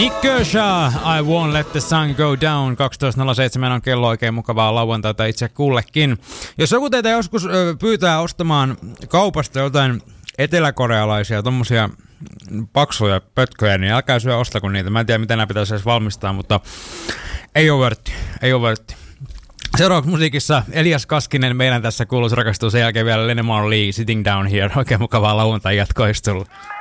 Nick Kershaw, I won't let the sun go down. 12.07 on kello, oikein mukavaa lauantaita itse kullekin. Jos joku teitä joskus pyytää ostamaan kaupasta jotain eteläkorealaisia tommosia paksuja pötköjä, niin älkää syö ostako niitä. Mä en tiedä, miten nämä pitäisi edes valmistaa, mutta ei ole vörtti. Seuraavaksi musiikissa Elias Kaskinen, meidän tässä kuuluisi rakastuu, sen jälkeen vielä Lennon Lee, Sitting Down Here. Oikein mukavaa lauantai jatkoistelua.